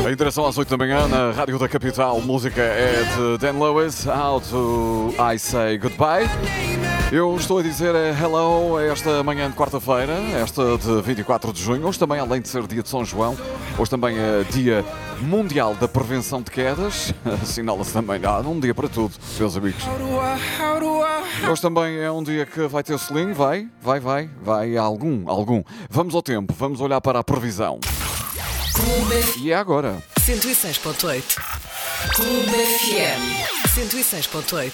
Em direção às 8 da manhã, na Rádio da Capital, música é de Dan Lewis, How Do I Say Goodbye. Eu estou a dizer hello a esta manhã de quarta-feira, esta de 24 de junho. Hoje também, além de ser dia de São João, hoje também é dia mundial da prevenção de quedas. Assinala-se também, um dia para tudo, meus amigos. Hoje também é um dia que vai ter selinho, vai algum. Vamos ao tempo, vamos olhar para a previsão. E é agora. 106.8 Clube FM 106.8.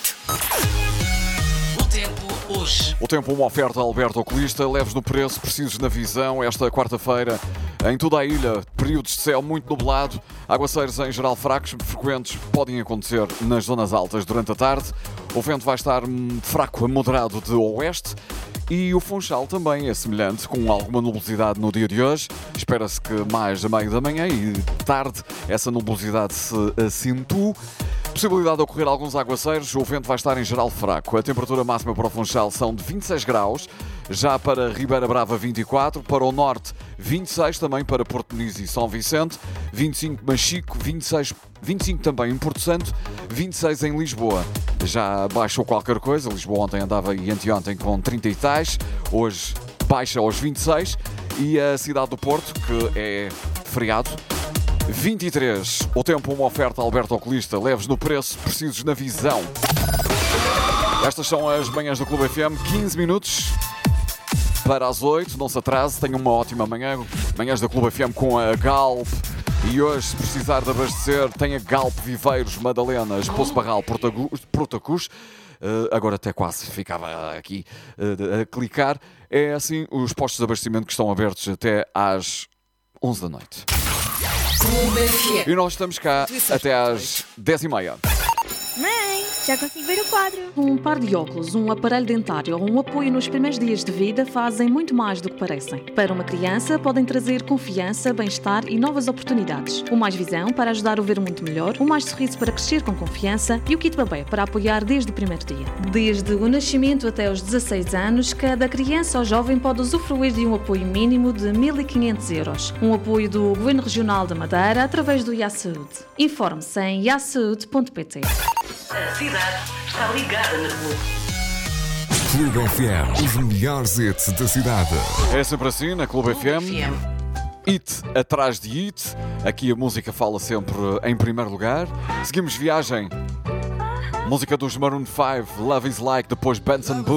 O tempo hoje. O tempo, uma oferta a Alberto Oculista, leves no preço, precisos na visão. Esta quarta-feira, em toda a ilha, períodos de céu muito nublado, aguaceiros em geral fracos, frequentes, podem acontecer nas zonas altas durante a tarde. O vento vai estar fraco a moderado de oeste. E o Funchal também é semelhante, com alguma nubosidade no dia de hoje. Espera-se que mais a meio da manhã e tarde essa nubosidade se acentue. Possibilidade de ocorrer alguns aguaceiros, o vento vai estar em geral fraco. A temperatura máxima para o Funchal são de 26 graus, já para Ribeira Brava 24, para o norte 26, também para Porto Muniz e São Vicente, 25 Machico, 25 também em Porto Santo, 26 em Lisboa. Já baixou qualquer coisa, Lisboa ontem andava e anteontem com 30 e tais, hoje baixa aos 26, e a cidade do Porto, que é feriado, 23. O tempo, uma oferta a Alberto Oculista, leves no preço, precisos na visão. Estas são as manhãs do Clube FM, 15 minutos para as 8, não se atrase, tenha uma ótima manhã. Manhãs da Clube FM com a Galp. E hoje, se precisar de abastecer, tem a Galp Viveiros, Madalenas, Poço Barral, Protacus. Agora até quase ficava aqui a clicar. É assim os postos de abastecimento que estão abertos até às 11 da noite. E nós estamos cá até às 10h30. Mãe, já consigo ver o quadro. Um par de óculos, um aparelho dentário ou um apoio nos primeiros dias de vida fazem muito mais do que parecem. Para uma criança, podem trazer confiança, bem-estar e novas oportunidades. O Mais Visão para ajudar a ver o mundo melhor, o Mais Sorriso para crescer com confiança e o Kit Bebê para apoiar desde o primeiro dia. Desde o nascimento até os 16 anos, cada criança ou jovem pode usufruir de um apoio mínimo de 1.500 euros. Um apoio do Governo Regional da Madeira através do IASaúde. Informe-se em iasaúde.pt. A cidade está ligada na Clube. Clube FM, os melhores hits da cidade. É sempre assim na Clube FM. Hit atrás de hit. Aqui a música fala sempre em primeiro lugar. Seguimos viagem. Música dos Maroon 5, Love is Like, depois Benson Boone.